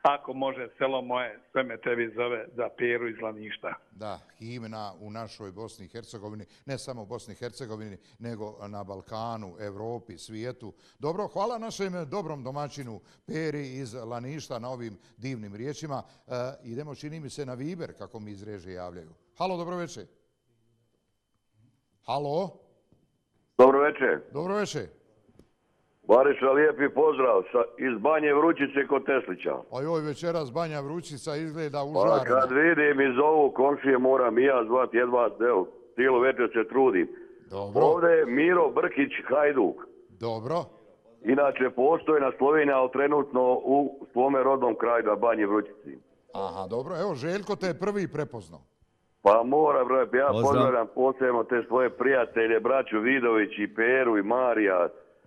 ako može selo moje, sve me tebi zove za Peru iz Laništa. Da, himna u našoj Bosni i Hercegovini, ne samo Bosni i Hercegovini, nego na Balkanu, Evropi, svijetu. Dobro, hvala našem dobrom domaćinu Peri iz Laništa na ovim divnim riječima. Idemo, čini mi se, na Viber, kako mi iz režije javljaju. Halo, dobro večer. Halo? Dobro večer. Dobro večer. Bariša, lijepi pozdrav iz Banje Vrućice kod Teslića. A joj, večeras Banja Vrućica izgleda užarena. Pa kad vidim iz ovu komšije moram i ja zvati, jedva, evo, cijelu večer se trudim. Dobro. Ovdje je Miro Brkić Hajduk. Dobro. Inače, postojna Slovenija, ali trenutno u svome rodnom kraju na Banje Vrućici. Aha, dobro. Evo, Željko te je prvi prepoznao. Pa moram, ja pozdravljam posebno te svoje prijatelje, braću Vidović i Peru i Marija,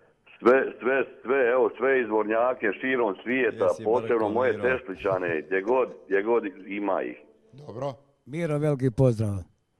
sve izvornjake širom svijeta, posebno moje Teslićane, gdje god ima ih. Dobro. Miro, veliki pozdrav.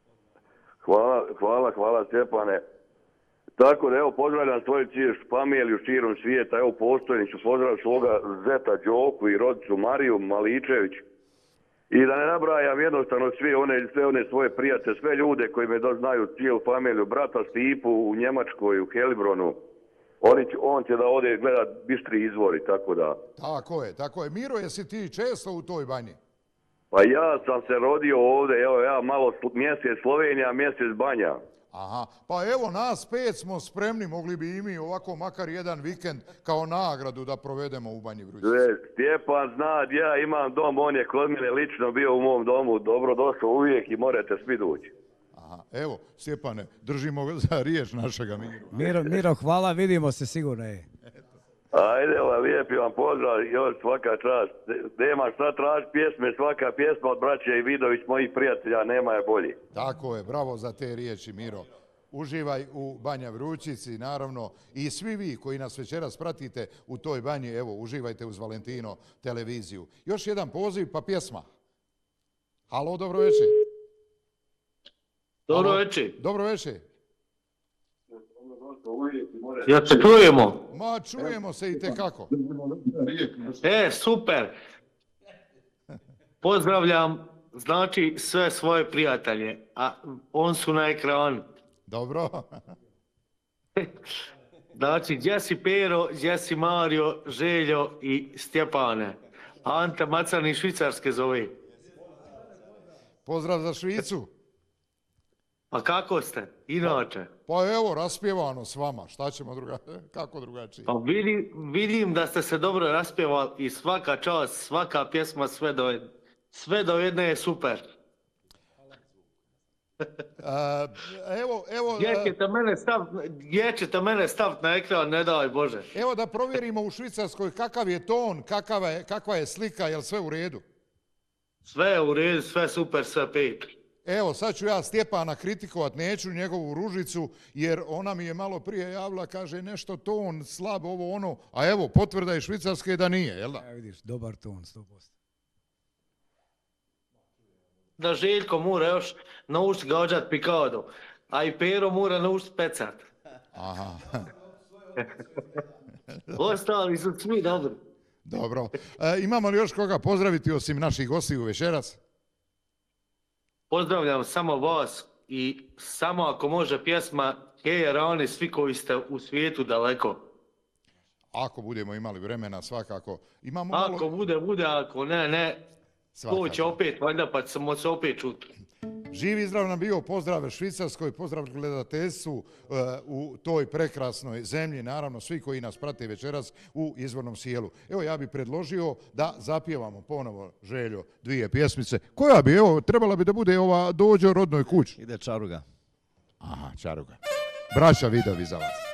Hvala Stjepane. Tako da evo pozdravljam svoju familiju širom svijeta, evo postojni ću pozdraviti svoga zeta Đoku i rodicu Mariju Maličević. I da ne nabrajam jednostavno sve one svoje prijatelje, sve ljude koji me znaju cijelu familiju, brata Stipu u Njemačkoj, u Helibronu. On će da ode gledat bistri izvori, tako da. Tako je. Miro, jesi ti često u toj banji? Pa ja sam se rodio ovdje, evo ja malo mjesec Slovenija, mjesec Banja. Aha, pa evo nas 5 smo spremni, mogli bi i mi ovako makar jedan vikend kao nagradu da provedemo u Banji Vrućici. Stjepan zna, ja imam dom, on je kod mene lično bio u mom domu, dobro došao uvijek i morate svi doći. Aha, evo, Stjepane, držimo za riječ našega Mira. Miro, hvala, vidimo se sigurno. Ajde, lijepi vam pozdrav, još svaka čast. Nema šta traži pjesme, svaka pjesma od braće i Vidović, mojih prijatelja, nema je bolji. Tako je, bravo za te riječi, Miro. Uživaj u Banja Vrućici, naravno, i svi vi koji nas večeras pratite u toj banji, evo, uživajte uz Valentino televiziju. Još jedan poziv, pa pjesma. Halo, dobro večer. Dobro večer. Dobro večer. Ja se čujemo. Ma, čujemo se i tekako. Super. Pozdravljam, znači, sve svoje prijatelje, a on su na ekranu. Dobro. Znači, gdje si Pero, gdje si Mario, Željo i Stjepane. Ante Macani Švicarske zove. Pozdrav za Švicu. Pa kako ste, inače? Pa evo, raspjevano s vama, šta ćemo kako drugačije? Pa vidim da ste se dobro raspjevali i svaka čast, svaka pjesma, sve do jedne je super. Evo... Gdje ćete mene staviti na ekran, ne daj Bože. Evo da provjerimo u Švicarskoj kakav je ton, kakva je slika, je li sve u redu? Sve je u redu, sve super, sve pet. Evo, sad ću ja Stjepana kritikovat, neću njegovu Ružicu, jer ona mi je malo prije javila, kaže nešto ton, slab, ovo ono, a evo, potvrda je Švicarske da nije, jel da? Ja vidiš, dobar ton, 100%. Da Željko mora još naučiti gađat pikado, a i Pero mora naučiti pecat. Aha. Ostali su svi dobri. Dobro. Imamo li još koga pozdraviti osim naših gostiju večeras? Pozdravljam samo vas i samo ako može pjesma Hej Rani, svi koji ste u svijetu daleko. Ako budemo imali vremena, svakako. Ako bude, ako ne, to će opet, valjda pa ćemo se opet čuti. Živ i zdrav nam bio, pozdrav Švicarskoj, pozdrav gledateljstvu u toj prekrasnoj zemlji, naravno svi koji nas prate večeras u Izvornom sjelu. Evo ja bih predložio da zapjevamo ponovo, Željo, 2 pjesmice. Koja bi, evo, trebala bi da bude ova Dođo rodnoj kući. Ide Čaruga. Aha, Čaruga. Braća Vidovi za vas.